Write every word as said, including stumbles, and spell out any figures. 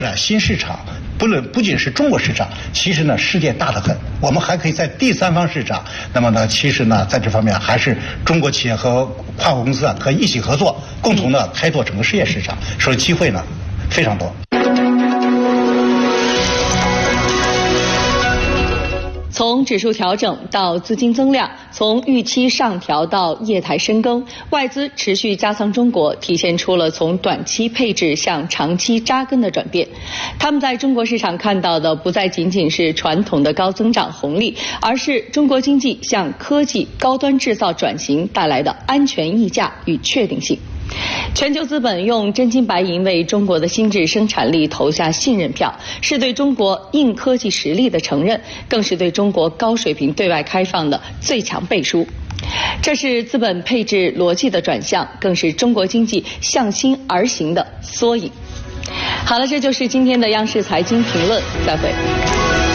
新市场不论不仅是中国市场，其实呢世界大得很，我们还可以在第三方市场。那么呢，其实呢在这方面还是中国企业和跨国公司啊可以一起合作，共同的开拓整个世界市场，所以机会呢非常多。 从指数调整到资金增量，从预期上调到业态深耕，外资持续加仓中国，体现出了从短期配置向长期扎根的转变。他们在中国市场看到的不再仅仅是传统的高增长红利，而是中国经济向科技高端制造转型带来的安全溢价与确定性。全球资本用真金白银为中国的新质生产力投下信任票，是对中国硬科技实力的承认，更是对中国高水平对外开放的最强背书。这是资本配置逻辑的转向，更是中国经济向心而行的缩影。好了，这就是今天的央视财经评论，再会。